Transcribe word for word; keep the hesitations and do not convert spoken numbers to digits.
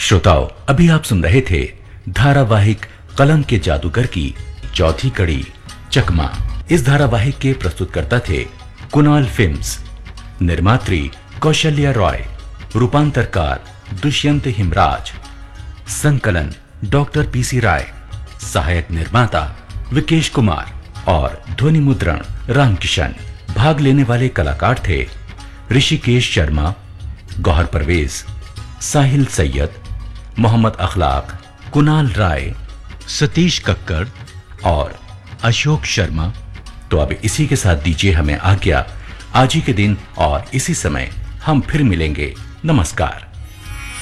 श्रोताओं, अभी आप सुन रहे थे धारावाहिक कलम के जादूगर की चौथी कड़ी चकमा। इस धारावाहिक के प्रस्तुतकर्ता थे कुणाल फिल्म्स, निर्मात्री कौशल्या रॉय, रूपांतरकार दुष्यंत हिमराज, संकलन डॉक्टर पीसी राय, सहायक निर्माता विकेश कुमार और ध्वनि मुद्रण रामकिशन। भाग लेने वाले कलाकार थे ऋषिकेश शर्मा, गौहर परवेज, साहिल सैयद, मोहम्मद अखलाक, कुणाल राय, सतीश कक्कड़ और अशोक शर्मा। तो अब इसी के साथ दीजिए हमें आज्ञा। आज ही के दिन और इसी समय हम फिर मिलेंगे। नमस्कार।